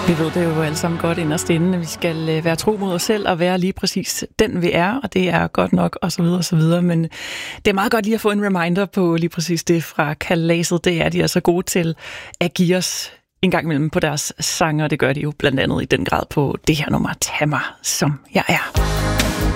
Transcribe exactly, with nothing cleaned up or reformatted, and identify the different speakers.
Speaker 1: Vi ved det jo alle sammen godt inderst inde. Vi skal være tro mod os selv og være lige præcis den, vi er, og det er godt nok, og så videre, og så videre. Men det er meget godt lige at få en reminder på lige præcis det fra Kalaset. Det er de er så gode til at give os en gang imellem på deres sange, og det gør de jo blandt andet i den grad på det her nummer, Tag mig, som jeg er.